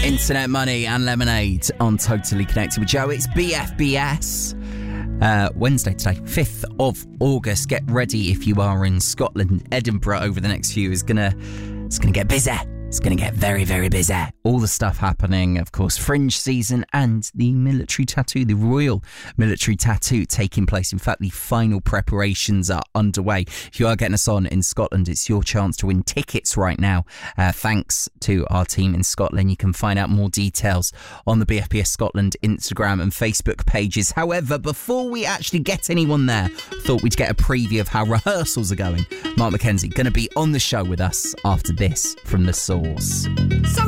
Internet Money and Lemonade on Totally Connected with Joe. It's BFBS. Wednesday today, 5th of August. Get ready if you are in Scotland. Edinburgh over the next few is gonna get busy. It's going to get very, very busy. All the stuff happening, of course, Fringe season and the military tattoo, the Royal Military Tattoo taking place. In fact, the final preparations are underway. If you are getting us on in Scotland, it's your chance to win tickets right now. Thanks to our team in Scotland. You can find out more details on the BFBS Scotland Instagram and Facebook pages. However, before we actually get anyone there, thought we'd get a preview of how rehearsals are going. Mark McKenzie going to be on the show with us after this from The Source. So